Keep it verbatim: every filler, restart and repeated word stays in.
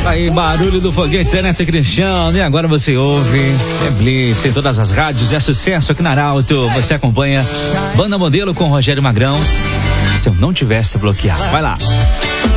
Aí, barulho do foguete, Zé Neto e Cristiano. E agora você ouve é Blitz em todas as rádios, é sucesso aqui na Arauto. Você acompanha Banda Modelo com Rogério Magrão. Se eu não tivesse bloqueado, vai lá.